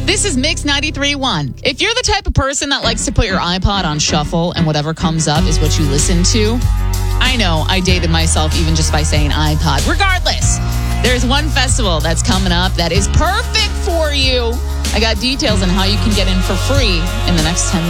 This is Mix 93.1. If you're the type of person that likes to put your iPod on shuffle and whatever comes up is what you listen to, I know I dated myself even just by saying iPod. Regardless, there's one festival that's coming up that is perfect for you. I got details on how you can get in for free in the next 10 minutes.